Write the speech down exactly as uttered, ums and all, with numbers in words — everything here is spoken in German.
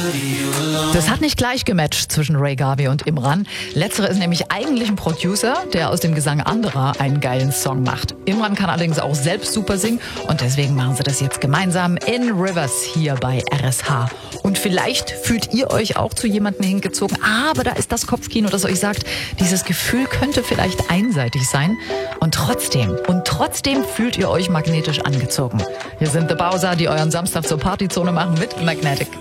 Das hat nicht gleich gematcht zwischen Ray Garvey und Imran. Letzterer ist nämlich eigentlich ein Producer, der aus dem Gesang anderer einen geilen Song macht. Imran kann allerdings auch selbst super singen und deswegen machen sie das jetzt gemeinsam in Rivers hier bei R S H. Und vielleicht fühlt ihr euch auch zu jemandem hingezogen, aber da ist das Kopfkino, das euch sagt, dieses Gefühl könnte vielleicht einseitig sein. Und trotzdem, und trotzdem fühlt ihr euch magnetisch angezogen. Hier sind The Bowser, die euren Samstag zur Partyzone machen mit Magnetic.